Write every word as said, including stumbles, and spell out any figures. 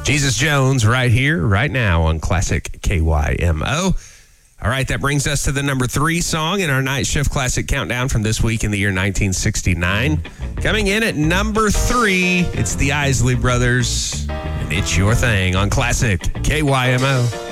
Jesus Jones right here, right now on Classic K Y M O. All right, that brings us to the number three song in our Night Shift Classic Countdown from this week in the year nineteen sixty-nine. Coming in at number three, it's the Isley Brothers, and It's Your Thing on Classic K Y M O.